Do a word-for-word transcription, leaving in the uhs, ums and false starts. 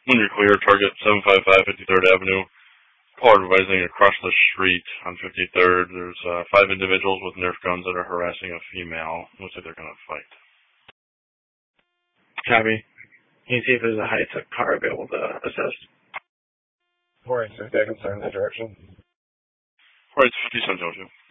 When you're clear, target seven five five fifty-third Avenue. Call advising across the street on fifty-third. There's uh, five individuals with Nerf guns that are harassing a female. Looks like they're going to fight. Copy. Can you see if there's a high-tech car available to assist? four eight six, I can send that direction. four eight six, fifty, seven two.